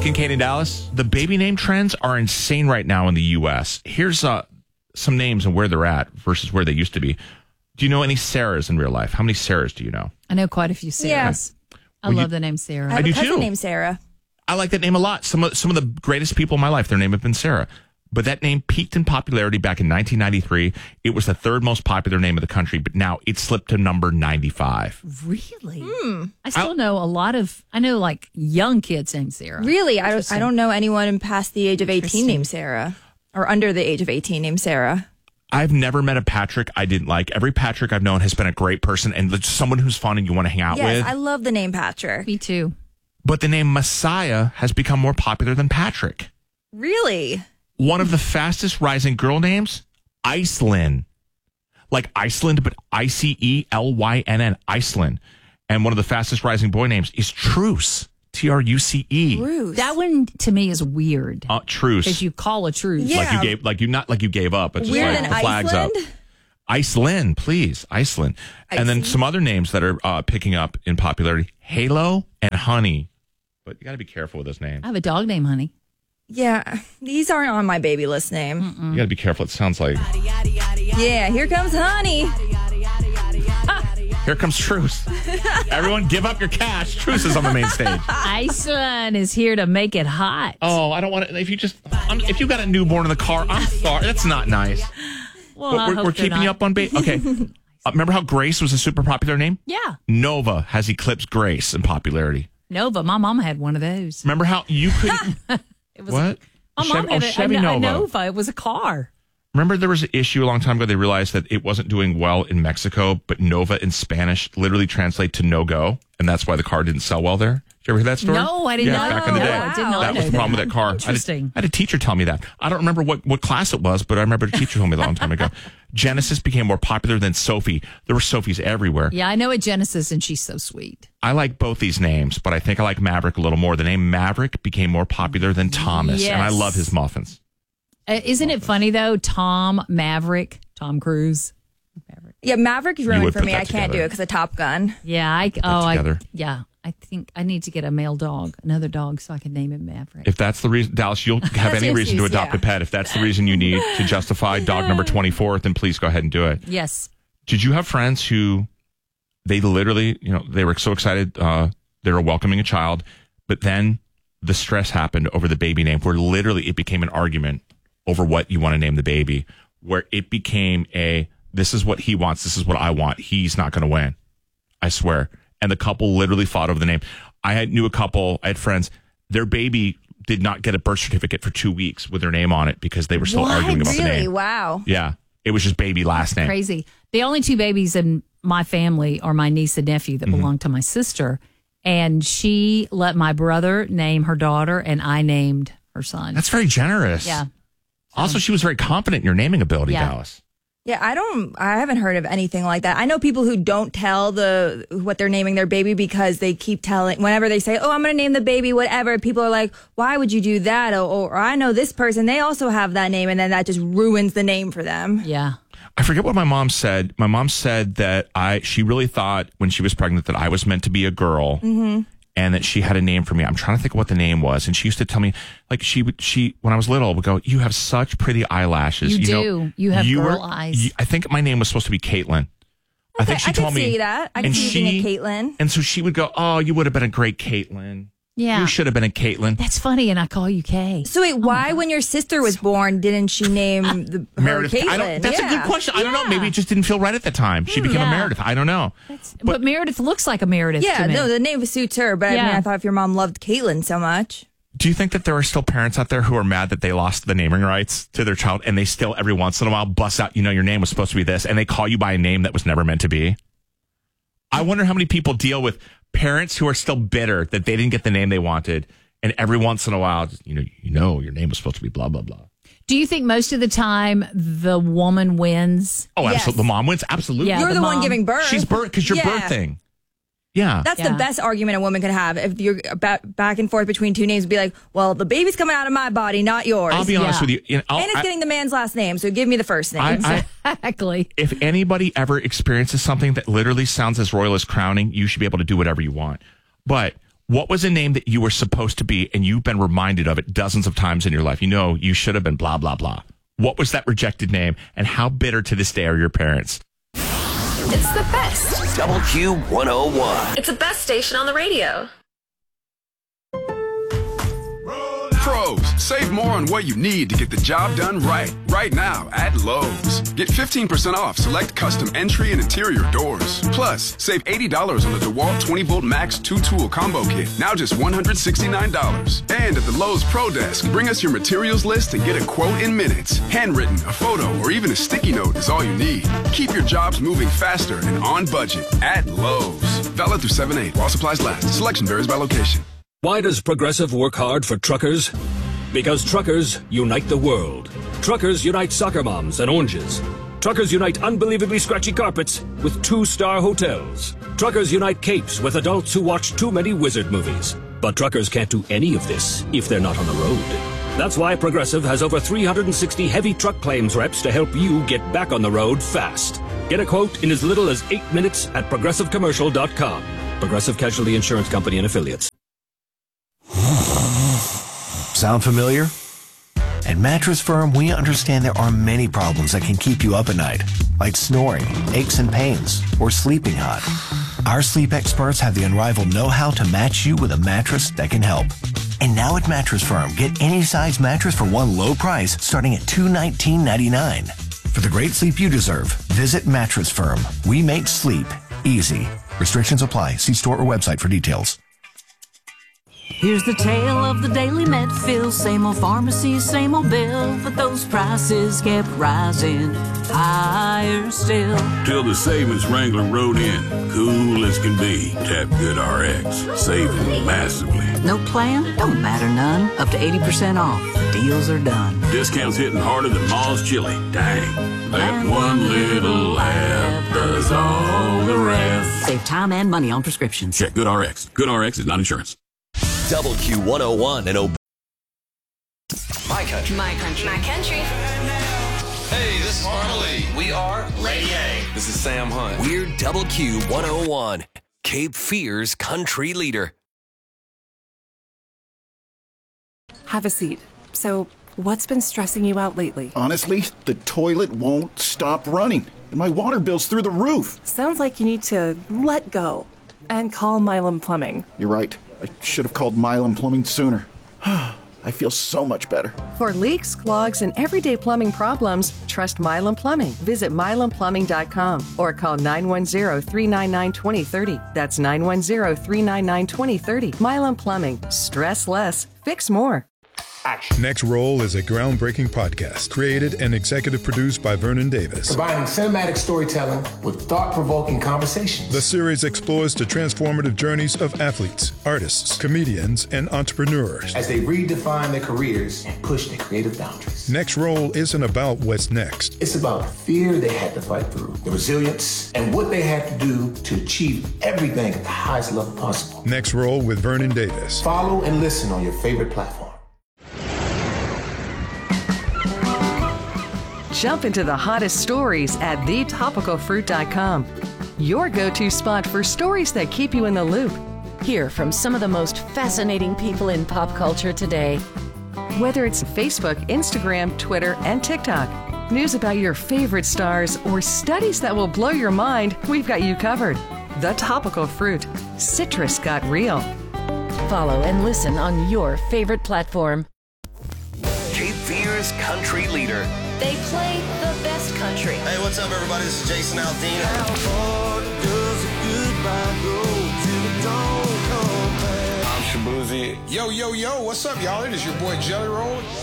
Kincaid in Dallas. The baby name trends are insane right now in the U.S. Here's some names and where they're at versus where they used to be. Do you know any Sarahs in real life? How many Sarahs do you know? I know quite a few Sarahs. Yeah. I love the name Sarah. I have do a cousin too. named Sarah. I like that name a lot. Some of the greatest people in my life, their name have been Sarah. But that name peaked in popularity back in 1993. It was the third most popular name of the country, but now it slipped to number 95. Really? I still know I know like young kids named Sarah. Really? I don't know anyone past the age of 18 named Sarah or under the age of 18 named Sarah. I've never met a Patrick I didn't like. Every Patrick I've known has been a great person and someone who's fun and you want to hang out with. Yes, I love the name Patrick. Me too. But the name Messiah has become more popular than Patrick. Really? One of the fastest rising girl names, Icelyn. Like Iceland, but Icelynn, Iceland. And one of the fastest rising boy names is Truce, Truce. Bruce. That one to me is weird. Truce. Because you call a truce. Yeah. Not like you gave up, but just Weird like than the flag's up. Iceland? Iceland, please. Iceland. And then some other names that are picking up in popularity, Halo and Honey. But you got to be careful with those names. I have a dog named Honey. Yeah, these aren't on my baby list name. You got to be careful. It sounds like... Yeah, here comes Honey. Here comes Truce. Everyone give up your cash. Truce is on the main stage. Iceland is here to make it hot. Oh, I don't want to... If you got a newborn in the car, I'm sorry. That's not nice. Well, I But hope we're they're keeping you not. up on bait. Okay. Remember how Grace was a super popular name? Yeah. Nova has eclipsed Grace in popularity. Nova. My mom had one of those. Remember how you couldn't... It was What? My mom had Chevy a Nova. Nova. It was a car. Remember there was an issue a long time ago. They realized that it wasn't doing well in Mexico, but Nova in Spanish literally translate to no-go, and that's why the car didn't sell well there. Did you ever hear that story? No, I didn't know. Back in the No, day. I did not That was know the problem that. with that car. Interesting. I had a teacher tell me that. I don't remember what class it was, but I remember a teacher told me a long time ago. Genesis became more popular than Sophie. There were Sophies everywhere. Yeah, I know a Genesis, and she's so sweet. I like both these names, but I think I like Maverick a little more. The name Maverick became more popular than Thomas, and I Yes. love his muffins. Isn't it funny, though? Tom Cruise. Yeah, Maverick is You ruined would for put me. that I can't together. do it because of Top Gun. Yeah, together. I think I need to get a male dog, another dog, so I can name him Maverick. If that's the reason, Dallas, you'll have any the reason to excuse, adopt yeah. a pet. If that's the reason you need to justify dog number 24, then please go ahead and do it. Yes. Did you have friends who they literally, they were so excited they were welcoming a child, but then the stress happened over the baby name where literally it became an argument over what you want to name the baby, where it became this is what he wants, this is what I want. He's not going to win. I swear. And the couple literally fought over the name. I had friends, their baby did not get a birth certificate for 2 weeks with their name on it because they were still arguing about the Really? name. Wow. Yeah. It was just baby last name. Crazy. The only two babies in my family are my niece and nephew that belong to my sister. And she let my brother name her daughter, and I named her son. That's very generous. Yeah. Also, she was very confident in your naming ability, Yeah. Dallas. Yeah, I haven't heard of anything like that. I know people who don't tell what they're naming their baby because they keep telling, whenever they say, oh, I'm going to name the baby whatever, people are like, why would you do that? Or I know this person, they also have that name, and then that just ruins the name for them. Yeah. I forget what my mom said. My mom said that she really thought when she was pregnant that I was meant to be a girl. Mm-hmm. And that she had a name for me. I'm trying to think of what the name was. And she used to tell me, like, she when I was little, would go, you have such pretty eyelashes. You do. You have girl eyes. I think my name was supposed to be Caitlin. I think she told me. I can see that. I can and see you being a Caitlin. And so she would go, oh, you would have been a great Caitlin. Yeah. You should have been a Caitlin. That's funny, and I call you Kay. So wait, why when your sister was born didn't she name her Meredith. Caitlin? That's a good question. I don't know. Maybe it just didn't feel right at the time. She became a yeah. Meredith. I don't know. But Meredith looks like a Meredith Yeah, to me. no, the name suits her. But I Yeah. mean, I thought if your mom loved Caitlin so much. Do you think that there are still parents out there who are mad that they lost the naming rights to their child and they still every once in a while bust out, your name was supposed to be this, and they call you by a name that was never meant to be? I wonder how many people deal with parents who are still bitter that they didn't get the name they wanted, and every once in a while, just, your name was supposed to be blah, blah, blah. Do you think most of the time the woman wins? Oh, Yes. absolutely. The mom wins. Absolutely. Yeah. You're the the one mom. giving birth. She's because you're Yeah. birthing. Yeah. That's Yeah. the best argument a woman could have. If you're back and forth between two names, be like, well, the baby's coming out of my body, not yours. I'll be honest Yeah. with you. and it's getting the man's last name, so give me the first name. Exactly. If anybody ever experiences something that literally sounds as royal as crowning, you should be able to do whatever you want. But What was a name that you were supposed to be and you've been reminded of it dozens of times in your life? You know, you should have been blah, blah, blah. What was that rejected name, and how bitter to this day are your parents? It's the best. Double Q 101. It's the best station on the radio. Pros, save more on what you need to get the job done right now at Lowe's. Get 15% off select custom entry and interior doors. Plus, save $80 on the DeWalt 20-volt Max 2-tool combo kit, now just $169. And at the Lowe's Pro Desk, bring us your materials list and get a quote in minutes. Handwritten, a photo, or even a sticky note is all you need. Keep your jobs moving faster and on budget at Lowe's. Valid through 7/8 while supplies last. Selection varies by location. Why does Progressive work hard for truckers? Because truckers unite the world. Truckers unite soccer moms and oranges. Truckers unite unbelievably scratchy carpets with 2-star hotels. Truckers unite capes with adults who watch too many wizard movies. But truckers can't do any of this if they're not on the road. That's why Progressive has over 360 heavy truck claims reps to help you get back on the road fast. Get a quote in as little as 8 minutes at ProgressiveCommercial.com. Progressive Casualty Insurance Company and Affiliates. Sound familiar? At Mattress Firm, we understand there are many problems that can keep you up at night, like snoring, aches and pains, or sleeping hot. Our sleep experts have the unrivaled know-how to match you with a mattress that can help. And now at Mattress Firm, get any size mattress for one low price starting at $219.99. For the great sleep you deserve, visit Mattress Firm. We make sleep easy. Restrictions apply. See store or website for details. Here's the tale of the daily Medfill. Same old pharmacy, same old bill, but those prices kept rising higher still. Till the savings Wrangler rode in, cool as can be. Tap GoodRx, saving massively. No plan? Don't matter none. Up to 80% off. Deals are done. Discounts hitting harder than Ma's chili. Dang. That one little app does all the rest. Save time and money on prescriptions. Check GoodRx. GoodRx is not insurance. Double Q 101 and My country. My country. My country. Hey, this is Harley. We are Lady A. This is Sam Hunt. We're Double Q 101, Cape Fear's country leader. Have a seat. So, what's been stressing you out lately? Honestly, the toilet won't stop running. And my water bill's through the roof. Sounds like you need to let go and call Milam Plumbing. You're right. I should have called Milam Plumbing sooner. I feel so much better. For leaks, clogs, and everyday plumbing problems, trust Milam Plumbing. Visit milamplumbing.com or call 910-399-2030. That's 910-399-2030. Milam Plumbing. Stress less. Fix more. Next Roll is a groundbreaking podcast created and executive produced by Vernon Davis. Combining cinematic storytelling with thought-provoking conversations. The series explores the transformative journeys of athletes, artists, comedians, and entrepreneurs as they redefine their careers and push their creative boundaries. Next Roll isn't about what's next. It's about the fear they had to fight through, the resilience, and what they had to do to achieve everything at the highest level possible. Next Roll with Vernon Davis. Follow and listen on your favorite platform. Jump into the hottest stories at thetopicalfruit.com. Your go-to spot for stories that keep you in the loop. Hear from some of the most fascinating people in pop culture today. Whether it's Facebook, Instagram, Twitter, and TikTok, news about your favorite stars, or studies that will blow your mind, we've got you covered. The Topical Fruit. Citrus got real. Follow and listen on your favorite platform. Cape Fear's country leader. They play the best country. Hey, what's up, everybody? This is Jason Aldean. I'm Shabuzi. Yo, what's up, y'all? It is your boy Jelly Roll.